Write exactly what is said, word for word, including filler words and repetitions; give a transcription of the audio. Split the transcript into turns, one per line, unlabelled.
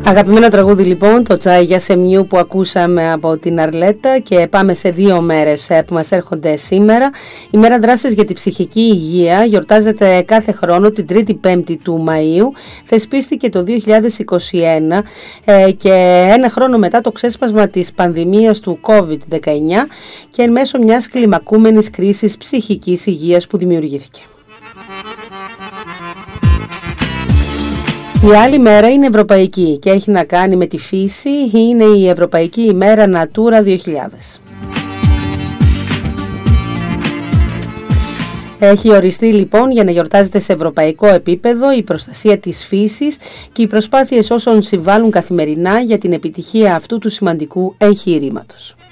Αγαπημένο τραγούδι λοιπόν, το Τσάι για Σεμιού που ακούσαμε από την Αρλέτα, και πάμε σε δύο μέρες που μας έρχονται σήμερα. Η μέρα δράσης για την ψυχική υγεία γιορτάζεται κάθε χρόνο την τρίτη πέμπτη του Μαΐου. Θεσπίστηκε το δύο χιλιάδες είκοσι ένα και ένα χρόνο μετά το ξέσπασμα της πανδημίας του κόβιντ δεκαεννιά και εν μέσω μιας κλιμακούμενης κρίσης ψυχικής υγείας που δημιουργήθηκε. Η άλλη μέρα είναι ευρωπαϊκή και έχει να κάνει με τη φύση. Είναι η Ευρωπαϊκή ημέρα Natura δύο χιλιάδες. Έχει οριστεί λοιπόν για να γιορτάζεται σε ευρωπαϊκό επίπεδο η προστασία της φύσης και οι προσπάθειες όσων συμβάλλουν καθημερινά για την επιτυχία αυτού του σημαντικού εγχειρήματος.